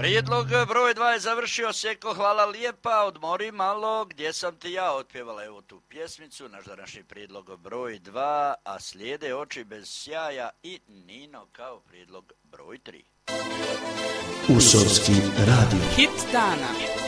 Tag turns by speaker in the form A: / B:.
A: Prijedlog broj 2 je završio. Seko, hvala lijepa, odmori malo, gdje sam ti ja otpjevala evo tu pjesmicu, naš današnji prijedlog broj 2, a slijede Oči bez sjaja i Nino kao prijedlog broj 3.
B: Usorski radio.
C: Hit dana.